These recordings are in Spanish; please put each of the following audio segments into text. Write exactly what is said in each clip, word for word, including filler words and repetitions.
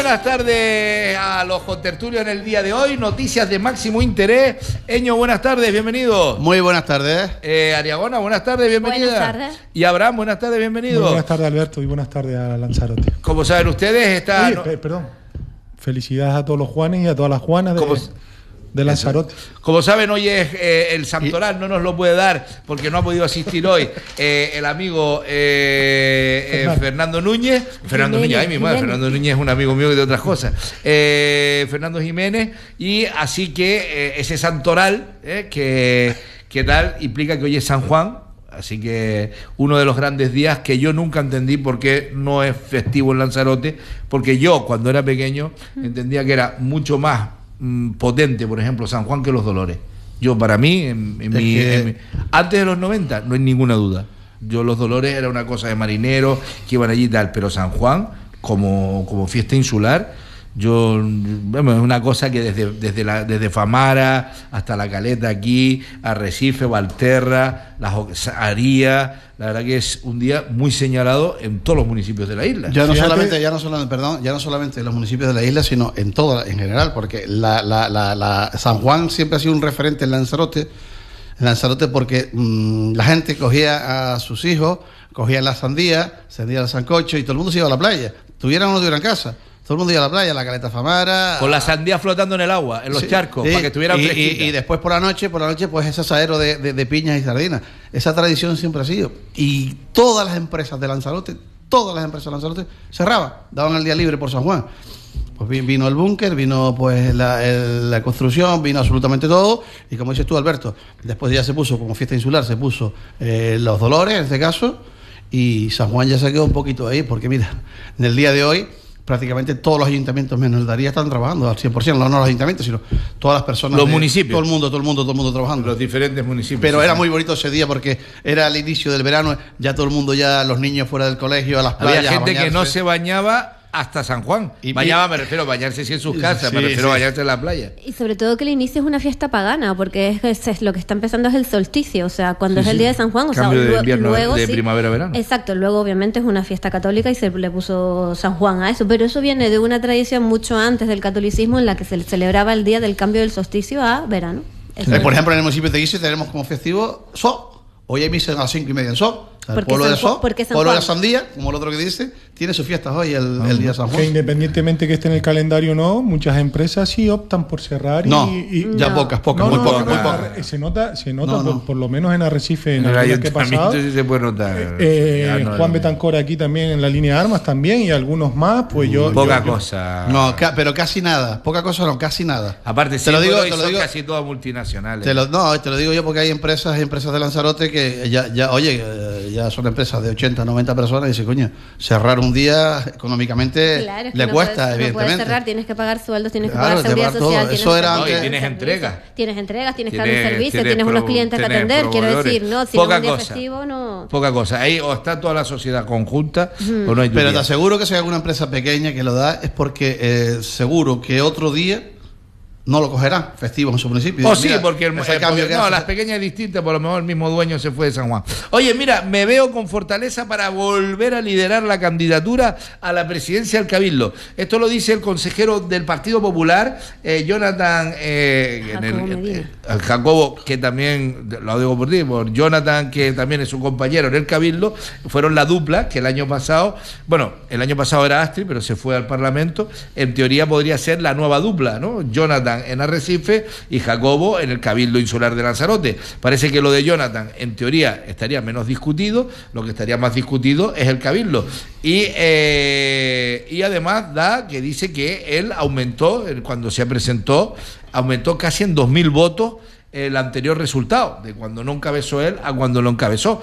buenas tardes a los contertulios en el día de hoy. Noticias de máximo interés. Eño, buenas tardes, bienvenido. Muy buenas tardes. Eh, Ariagona, buenas tardes, bienvenida. Buenas tardes. Y Abraham, buenas tardes, bienvenido. Muy buenas tardes, Alberto, y buenas tardes a Lanzarote. Como saben ustedes, está... Oye, pe- perdón. Felicidades a todos los Juanes y a todas las Juanas de, ¿Cómo? de Lanzarote. Como saben, hoy es eh, el santoral, no nos lo puede dar porque no ha podido asistir hoy eh, el amigo eh, eh, Fernando Núñez. Fernando Jiménez, Núñez, ay mi madre, Jiménez. Fernando Núñez es un amigo mío de otras cosas. Eh, Fernando Jiménez, y así que eh, ese santoral eh, que, que tal implica que hoy es San Juan. Así que uno de los grandes días que yo nunca entendí por qué no es festivo en Lanzarote, porque yo cuando era pequeño entendía que era mucho más mm, potente, por ejemplo, San Juan que los Dolores. Yo para mí, en, en mi, que... en mi, antes de los noventa, no hay ninguna duda. Yo los Dolores era una cosa de marineros que iban allí y tal, pero San Juan como, como fiesta insular, yo, bueno, es una cosa que desde, desde, la, desde Famara hasta La Caleta aquí, Arrecife, Valterra, Las Arías, la verdad que es un día muy señalado en todos los municipios de la isla. Ya no Fíjate- solamente, ya no solamente, perdón, ya no solamente en los municipios de la isla, sino en toda, en general, porque la, la, la, la San Juan siempre ha sido un referente en Lanzarote, en Lanzarote porque mmm, la gente cogía a sus hijos, cogía la sandía, sandía el sancocho y todo el mundo se iba a la playa, tuvieran o no tuvieran casa. Todo el mundo iba a la playa, a la Caleta Famara. Con la sandía flotando en el agua, en los Sí, charcos, sí. para que estuvieran y, fresquitas. y, y después por la noche, por la noche, pues ese asadero de, de, de piñas y sardinas. Esa tradición siempre ha sido. Y todas las empresas de Lanzarote, todas las empresas de Lanzarote cerraban, daban el día libre por San Juan. Pues vi- vino el búnker, vino pues la, el- la construcción, vino absolutamente todo. Y como dices tú, Alberto, después ya se puso como fiesta insular, se puso eh, Los Dolores, en este caso, y San Juan ya se quedó un poquito ahí, porque mira, en el día de hoy prácticamente todos los ayuntamientos menos el Daría están trabajando al cien por ciento, no, no los ayuntamientos, sino todas las personas. Los de- municipios. Todo el mundo, todo el mundo, todo el mundo trabajando. Los diferentes municipios. Pero sí, era sí. muy bonito ese día porque era el inicio del verano, ya todo el mundo, ya los niños fuera del colegio, a las playas. Había a gente que no bañarse. se bañaba hasta San Juan. Y- Bañaba, me refiero a bañarse sí en sus casas, Sí, me refiero a sí. bañarse en la playa. Y sobre todo que el inicio es una fiesta pagana, porque es, es- es lo que está empezando es el solsticio, o sea, cuando Sí, es el sí. día de San Juan, o Cambio sea, de lue- invierno, luego de sí. primavera-verano. Exacto, luego obviamente es una fiesta católica y se le puso San Juan a eso, pero eso viene de una tradición mucho antes del catolicismo en la que se celebraba el día del cambio del solsticio a verano. Eso Eh, es. por ejemplo, en el municipio de Guise tenemos como festivo So. Hoy hay misa a las cinco y media en So. O sea, el Porque pueblo San de Juan- So, porque San pueblo de la Juan. Sandía, como el otro que dice, tiene sus fiestas hoy, el, el día de San Que Juan. independientemente que esté en el calendario o no, muchas empresas sí optan por cerrar y... No, y- ya No. pocas, pocas, No, muy no, pocas, no, muy no, pocas. Se nota, se nota No, no. Por, por lo menos en Arrecife, en En el el día que he ayuntamiento pasado. sí se puede notar. Eh, Ya no- Juan Betancor aquí también en la línea de armas también y algunos más, pues yo... Poca yo- yo- cosa. No, ca- pero casi nada. Poca cosa no, casi nada. Aparte, te lo digo, símbolo, te y lo son digo. casi todas multinacionales. Te lo, no, te lo digo yo porque hay empresas, hay empresas de Lanzarote que ya, ya oye, eh, ya son empresas de ochenta, noventa personas y dice, coño, cerrar un día económicamente Claro, es que le no cuesta, puedes, no evidentemente. puedes cerrar, tienes que pagar sueldos, tienes Claro, que pagar te seguridad pagar todo. social, Eso tienes, era que- antes- No, y tienes servicios, entregas. tienes entregas, tienes que dar Tienes- un servicio, tienes tienes unos pro- clientes que tienes atender, quiero proveedores. decir, no, si Poca no es un día cosa. festivo, no. Poca cosa. Ahí o está toda la sociedad conjunta o no hay Pero te día. aseguro que si hay alguna empresa pequeña que lo da es porque eh, seguro que otro día no lo cogerá festivo en su municipio. Oh, Dice, sí, mira, porque, el, ese eh, cambio porque- que no, hace- las pequeñas es distinta, por lo mejor el mismo dueño se fue de San Juan. Oye, mira, me veo con fortaleza para volver a liderar la candidatura a la presidencia del Cabildo. Esto lo dice el consejero del Partido Popular, eh, Jonathan eh, en el- Jacobo Medina. eh, Jacobo, que también, lo digo por ti, por Jonathan, que también es su compañero en el Cabildo, fueron la dupla que el año pasado, bueno, el año pasado era Astrid, pero se fue al Parlamento, en teoría podría ser la nueva dupla, ¿no? Jonathan en Arrecife y Jacobo en el Cabildo Insular de Lanzarote. Parece que lo de Jonathan, en teoría, estaría menos discutido, lo que estaría más discutido es el Cabildo. Y, eh, y además da que dice que él aumentó, él cuando se presentó, aumentó casi en dos mil votos el anterior resultado, de cuando no encabezó él a cuando lo encabezó.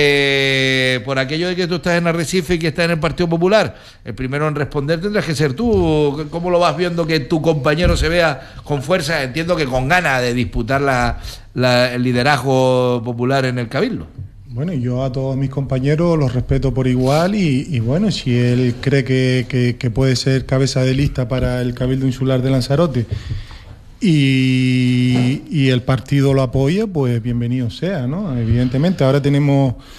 Eh, por aquello de que tú estás en Arrecife y que estás en el Partido Popular, el primero en responder tendrás que ser tú. ¿Cómo lo vas viendo que tu compañero se vea con fuerza? Entiendo que con ganas de disputar la, la- el liderazgo popular en el Cabildo. Bueno, yo a todos mis compañeros los respeto por igual y, y bueno, si él cree que, que- que puede ser cabeza de lista para el Cabildo Insular de Lanzarote y, y el partido lo apoya, pues bienvenido sea, ¿no? Evidentemente, ahora tenemos,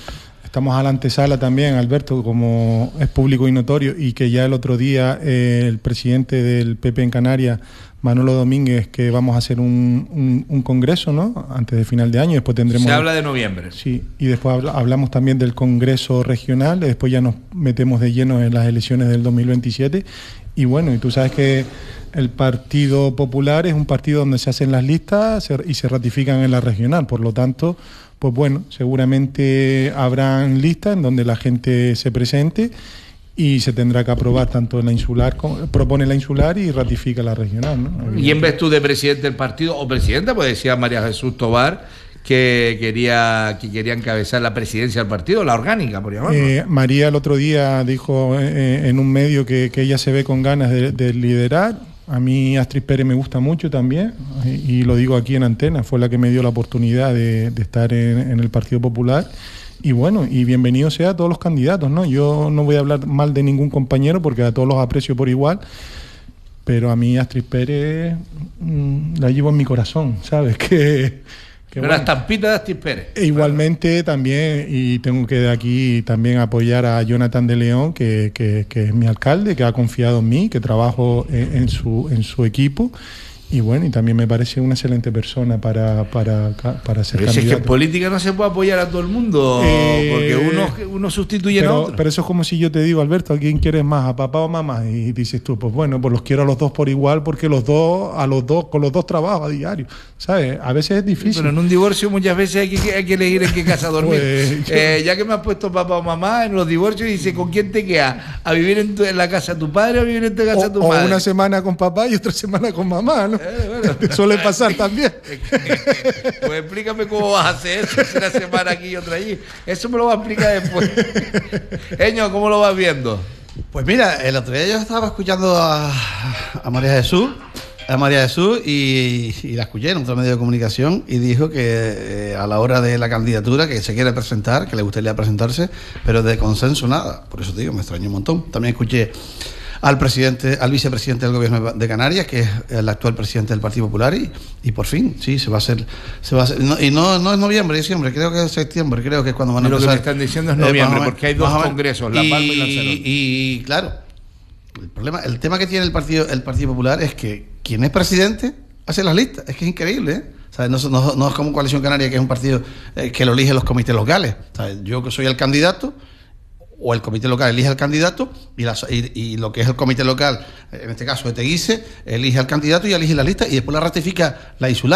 estamos a la antesala también, Alberto, como es público y notorio, y que ya el otro día eh, el presidente del P P en Canarias, Manolo Domínguez, que vamos a hacer un, un, un congreso, ¿no?, antes de final de año. Después tendremos... Se habla de noviembre. Sí, y después habla, hablamos también del congreso regional, después ya nos metemos de lleno en las elecciones del dos mil veintisiete. Y bueno, y tú sabes que el Partido Popular es un partido donde se hacen las listas y se ratifican en la regional. Por lo tanto, pues bueno, seguramente habrán listas en donde la gente se presente y se tendrá que aprobar tanto en la insular, como, propone la insular y ratifica la regional, ¿no? ¿Y en vez tú de presidente del partido o presidenta? Pues decía María Jesús Tobar que quería que quería encabezar la presidencia del partido, la orgánica, por llamarlo. Eh, María el otro día dijo eh, en un medio que, que ella se ve con ganas de, de liderar. A mí Astrid Pérez me gusta mucho también, y, y lo digo aquí en antena, fue la que me dio la oportunidad de, de estar en, en el Partido Popular. Y bueno, y bienvenido sea a todos los candidatos, ¿no? Yo no voy a hablar mal de ningún compañero porque a todos los aprecio por igual, pero a mí Astrid Pérez mmm, la llevo en mi corazón, ¿sabes? Que, que bueno, la estampita de Astrid Pérez. E igualmente también, y tengo que de aquí también apoyar a Jonathan de León, que, que, que es mi alcalde, que ha confiado en mí, que trabajo en, en, su, en su equipo. Y bueno, y también me parece una excelente persona para, para, para ser pero candidato. Es que en política no se puede apoyar a todo el mundo, eh, porque uno, uno sustituye pero, a otro. Pero eso es como si yo te digo, Alberto, ¿a quién quieres más, a papá o mamá? Y dices tú, pues bueno, pues los quiero a los dos por igual, porque los dos, a los dos, con los dos trabajo a diario, ¿sabes? A veces es difícil. Pero en un divorcio muchas veces hay que, hay que elegir en qué casa dormir. Pues, eh, ya que me has puesto papá o mamá, en los divorcios dice, ¿con quién te quedas? ¿A vivir en, tu, en la casa de tu padre o a vivir en tu casa de tu o madre? O una semana con papá y otra semana con mamá, ¿no? Eh, bueno. Suele pasar también. Pues explícame cómo vas a hacer eso, una semana aquí y otra allí. Eso me lo va a explicar después. Eño, ¿cómo lo vas viendo? Pues mira, el otro día yo estaba escuchando a, a María Jesús, a María Jesús y, y la escuché en otro medio de comunicación y dijo que eh, a la hora de la candidatura que se quiere presentar, que le gustaría presentarse, pero de consenso nada. Por eso te digo, me extrañó un montón. También escuché al presidente, al vicepresidente del gobierno de Canarias, que es el actual presidente del Partido Popular, y, y por fin, sí, se va a hacer, se va a hacer, no, y no, no es noviembre, diciembre, creo que es septiembre, creo que es cuando van a y lo empezar. Lo que me están diciendo es noviembre, eh, porque hay dos congresos, La Palma y, y Lanzarote. Y claro, el problema, el tema que tiene el Partido, el Partido Popular es que quien es presidente hace las listas, es que es increíble, ¿eh? ¿Sabes? No, no, no es como Coalición Canaria, que es un partido eh, que lo eligen los comités locales. ¿Sabes? Yo que soy el candidato, o el comité local elige al candidato y, la, y, y lo que es el comité local, en este caso de Teguise, elige al candidato y elige la lista y después la ratifica la insular.